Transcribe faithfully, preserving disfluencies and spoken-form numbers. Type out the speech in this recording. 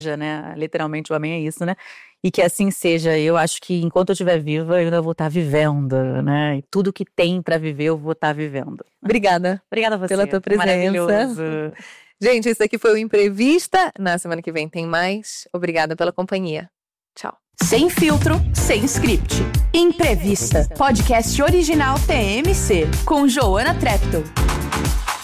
né? Literalmente o amém é isso, né? E que assim seja. Eu acho que enquanto eu estiver viva, eu ainda vou estar vivendo, né? E tudo que tem pra viver, eu vou estar vivendo. Obrigada. Obrigada a você. Pela tua presença. Maravilhoso. Gente, esse aqui foi o Imprevista. Na semana que vem tem mais. Obrigada pela companhia. Tchau. Sem filtro, sem script. Imprevista. Podcast original T M C. Com Joana Treptow.